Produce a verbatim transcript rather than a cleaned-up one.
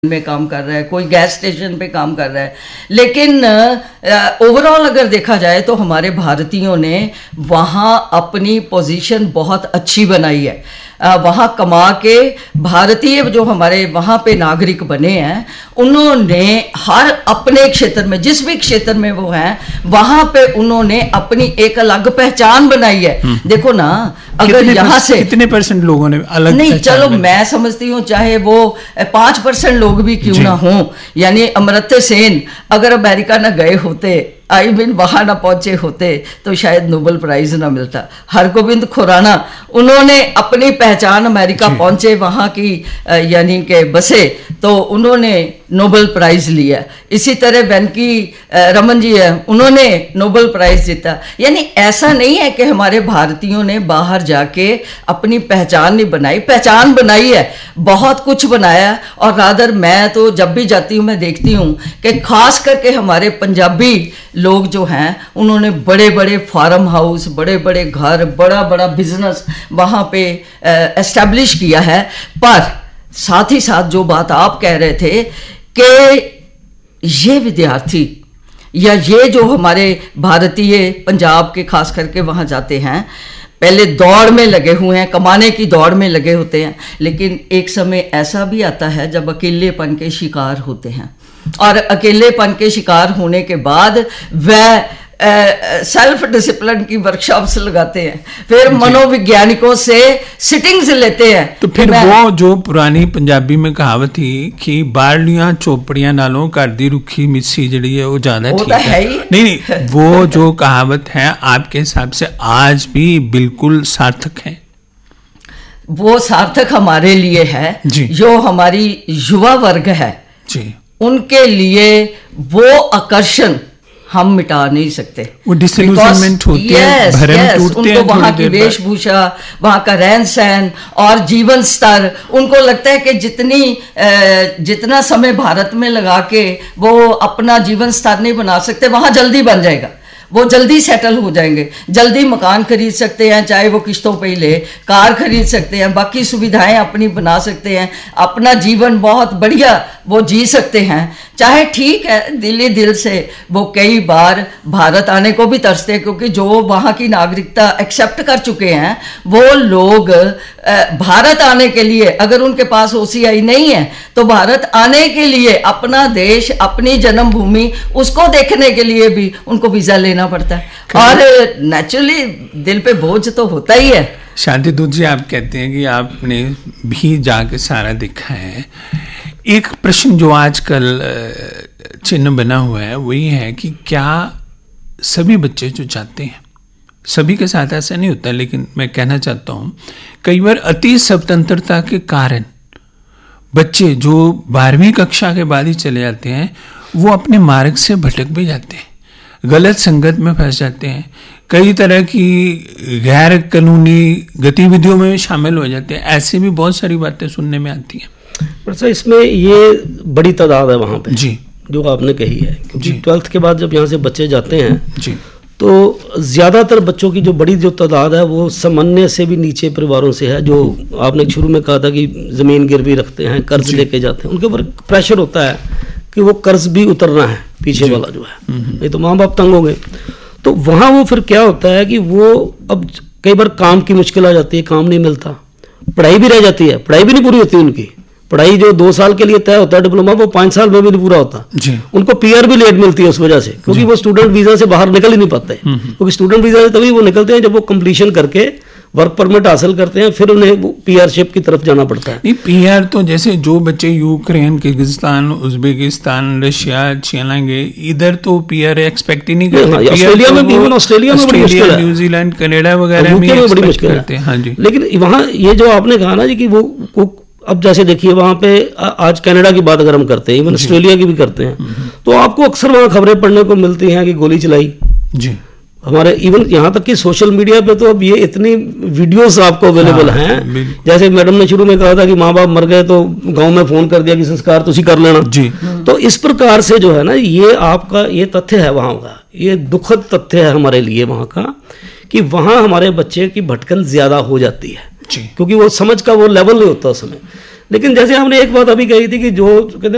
में काम कर रहा है, कोई गैस स्टेशन पे काम कर रहा है, लेकिन ओवरऑल अगर देखा जाए तो हमारे भारतीयों ने वहाँ अपनी पोजीशन बहुत अच्छी बनाई है। वहाँ कमा के भारतीय जो हमारे वहाँ पे नागरिक बने हैं, उन्होंने हर अपने क्षेत्र में, जिस भी क्षेत्र में वो हैं, वहाँ पे उन्होंने अपनी एक अलग पहचान बनाई है। देखो ना, अगर यहाँ से कितने परसेंट लोगों ने अलग नहीं, चलो मैं समझती हूँ चाहे वो पांच परसेंट लोग भी क्यों ना हों, यानी अमर्त्य सेन अगर अमेरिका ना गए होते, आई मीन वहाँ ना पहुंचे होते, तो शायद नोबेल प्राइज ना मिलता। हरगोविंद खुराना, उन्होंने अपनी पहचान अमेरिका पहुंचे, वहाँ की यानी कि बसे, तो उन्होंने नोबेल प्राइज लिया। इसी तरह वेंकी रमन जी है, उन्होंने नोबेल प्राइज जीता। यानी ऐसा नहीं है कि हमारे भारतीयों ने बाहर जाके अपनी पहचान नहीं बनाई, पहचान बनाई है, बहुत कुछ बनाया। और रादर मैं तो जब भी जाती हूँ मैं देखती हूँ कि खास करके हमारे पंजाबी लोग जो हैं, उन्होंने बड़े बड़े फार्म हाउस, बड़े बड़े घर, बड़ा बड़ा बिजनेस वहाँ पे एस्टैब्लिश किया है। पर साथ ही साथ जो बात आप कह रहे थे कि ये विद्यार्थी या ये जो हमारे भारतीय पंजाब के खास करके वहाँ जाते हैं, पहले दौड़ में लगे हुए हैं, कमाने की दौड़ में लगे होते हैं, लेकिन एक समय ऐसा भी आता है जब अकेलेपन के शिकार होते हैं, और अकेलेपन के शिकार होने के बाद वह सेल्फ डिसिप्लिन की वर्कशॉप्स लगाते हैं, फिर मनोवैज्ञानिकों से सिटिंग्स लेते हैं। तो फिर वो जो पुरानी पंजाबी में कहावत थी कि बारलियां चौपड़ियां नालों घर दी रुखी मिस्सी जड़ी है वो ज्यादा ठीक है, है नहीं नहीं वो जो कहावत है आपके हिसाब से आज भी बिल्कुल सार्थक है? वो सार्थक हमारे लिए है, जो हमारी युवा वर्ग है जी, उनके लिए वो आकर्षण हम मिटा नहीं सकते। वो डिसइल्यूजनमेंट होती है, भरम टूटते हैं, उनको वहाँ की वेशभूषा, वहाँ का रहन सहन और जीवन स्तर, उनको लगता है कि जितनी जितना समय भारत में लगा के वो अपना जीवन स्तर नहीं बना सकते, वहाँ जल्दी बन जाएगा, वो जल्दी सेटल हो जाएंगे, जल्दी मकान खरीद सकते हैं, चाहे वो किस्तों पे ही ले, कार खरीद सकते हैं, बाकी सुविधाएं अपनी बना सकते हैं, अपना जीवन बहुत बढ़िया वो जी सकते हैं। चाहे ठीक है दिली दिल से वो कई बार भारत आने को भी तरसते हैं, क्योंकि जो वहाँ की नागरिकता एक्सेप्ट कर चुके हैं वो लोग भारत आने के लिए, अगर उनके पास ओसीआई नहीं है तो भारत आने के लिए, अपना देश, अपनी जन्मभूमि, उसको देखने के लिए भी उनको वीजा लेना पड़ता है, और नेचुरली दिल पे बोझ तो होता ही है। शांति दूत जी, आप कहते हैं कि आपने भी जाके सारा देखा है। एक प्रश्न जो आजकल चिन्ह बना हुआ है वो ये है कि क्या सभी बच्चे जो चाहते हैं, सभी के साथ ऐसा नहीं होता, लेकिन मैं कहना चाहता हूँ कई बार अति स्वतंत्रता के कारण बच्चे जो बारहवीं कक्षा के बाद ही चले जाते हैं, वो अपने मार्ग से भटक भी जाते हैं, गलत संगत में फंस जाते हैं, कई तरह की गैर कानूनी गतिविधियों में शामिल हो जाते हैं। ऐसी भी बहुत सारी बातें सुनने में आती हैं। पर सर इसमें ये बड़ी तादाद है वहाँ पे जी, जो आपने कही है, क्योंकि ट्वेल्थ के बाद जब यहाँ से बच्चे जाते हैं जी, तो ज़्यादातर बच्चों की जो बड़ी जो तादाद है वो सामान्य से भी नीचे परिवारों से है, जो आपने शुरू में कहा था कि ज़मीन गिरवी रखते हैं, कर्ज लेके जाते हैं, उनके ऊपर प्रेशर होता है कि वो कर्ज भी उतरना है पीछे वाला जो है, नहीं तो माँ बाप तंग हो गए। तो वहाँ वो फिर क्या होता है कि वो अब कई बार काम की मुश्किल आ जाती है, काम नहीं मिलता, पढ़ाई भी रह जाती है, पढ़ाई भी नहीं पूरी होती उनकी, पढ़ाई जो दो साल के लिए तय होता है डिप्लोमा, वो पाँच साल में भी नहीं पूरा होता जी। उनको पीआर भी लेट मिलती है उस वजह से, क्योंकि वो स्टूडेंट वीजा से बाहर निकल ही नहीं पाते, क्योंकि स्टूडेंट वीजा से तभी वो निकलते हैं जब वो कंप्लीशन करके वर्क परमिट हासिल करते हैं, फिर उन्हें वो पीआरशिप की तरफ जाना पड़ता है। नहीं, पीआर तो जैसे जो बच्चे यूक्रेन, किर्गिस्तान, उज्बेकिस्तान, रशिया चलेंगे, इधर तो पीआर एक्सपेक्ट ही नहीं करते। ऑस्ट्रेलिया में भी, ऑस्ट्रेलिया में बड़ी मुश्किल है, न्यूजीलैंड, कनाडा वगैरह में बड़ी मुश्किल करते हैं। हाँ जी, लेकिन वहाँ ये जो आपने कहा ना जी कि वो अब जैसे देखिए वहाँ पे आज कनाडा की बात अगर हम करते हैं, इवन ऑस्ट्रेलिया की भी करते हैं, तो आपको अक्सर वहाँ खबरें पढ़ने को मिलती हैं कि गोली चलाई जी, हमारे इवन यहाँ तक कि सोशल मीडिया पे तो अब ये इतनी वीडियोस आपको अवेलेबल हाँ, हैं, जैसे मैडम ने शुरू में कहा था कि माँ बाप मर गए तो गांव में फोन कर दिया कि संस्कार तुसी कर लेना जी, तो इस प्रकार से जो है ना, ये आपका ये तथ्य है वहाँ का, ये दुखद तथ्य है हमारे लिए वहाँ का, कि वहाँ हमारे बच्चे की भटकन ज्यादा हो जाती है, क्योंकि वो समझ का वो लेवल नहीं होता उस समय। लेकिन जैसे हमने एक बात अभी कही थी कि जो कहते